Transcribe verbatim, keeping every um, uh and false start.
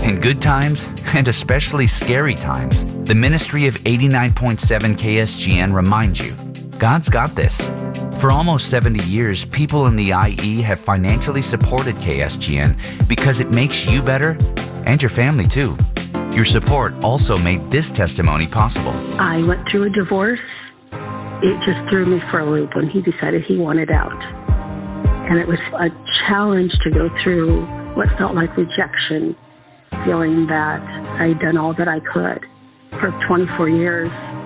In good times, and especially scary times, the ministry of eighty-nine point seven K S G N reminds you, God's got this. For almost seventy years, people in the I E have financially supported K S G N because it makes you better and your family too. Your support also made this testimony possible. I went through a divorce. It just threw me for a loop when he decided he wanted out. And it was a challenge to go through what felt like rejection, feeling that I'd done all that I could. For twenty-four years,